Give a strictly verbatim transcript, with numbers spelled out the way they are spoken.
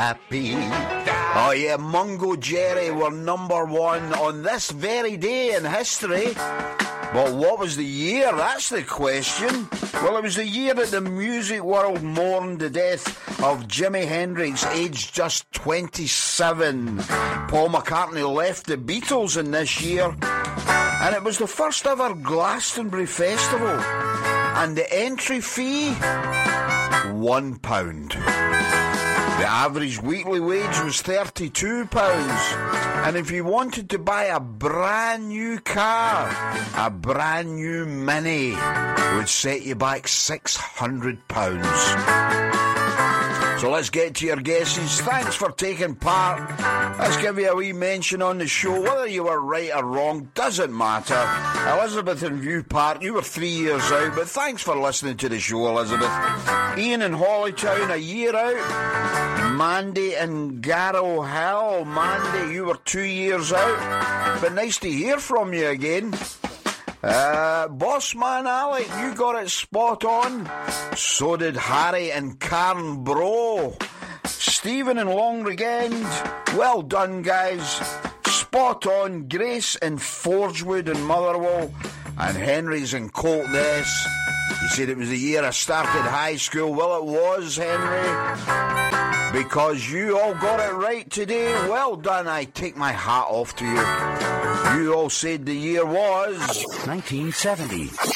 happy. Oh yeah, Mungo Jerry were number one on this very day in history. But what was the year? That's the question. Well, it was the year that the music world mourned the death of Jimi Hendrix, aged just twenty-seven. Paul McCartney left the Beatles in this year. And it was the first ever Glastonbury Festival. And the entry fee, one pound. The average weekly wage was thirty-two pounds. And if you wanted to buy a brand new car, a brand new Mini, it would set you back six hundred pounds. So let's get to your guesses. Thanks for taking part. Let's give you a wee mention on the show. Whether you were right or wrong doesn't matter. Elizabeth in View Park, you were three years out, but thanks for listening to the show, Elizabeth. Ian in Hollytown, a year out. Mandy in Garrow Hill. Mandy, you were two years out, but nice to hear from you again. Uh, Bossman Alec, you got it spot on. So did Harry and Karen Bro. Stephen in Long Regend, well done guys. Spot on. Grace in Forgewood and Motherwell. And Henry's in Coltness. He said it was the year I started high school. Well, it was, Henry, because you all got it right today. Well done. I take my hat off to you. You all said the year was nineteen seventy.